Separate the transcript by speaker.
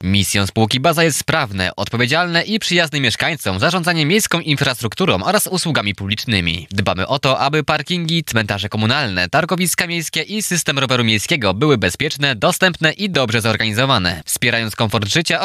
Speaker 1: Misją spółki Baza jest sprawne, odpowiedzialne i przyjazne mieszkańcom zarządzanie miejską infrastrukturą oraz usługami publicznymi. Dbamy o to, aby parkingi, cmentarze komunalne, targowiska miejskie i system roweru miejskiego były bezpieczne, dostępne i dobrze zorganizowane, wspierając komfort życia